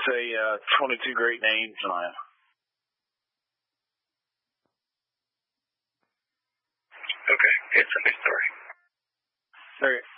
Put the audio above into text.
say 22 great names, Maya. Okay, it's a good story. All right.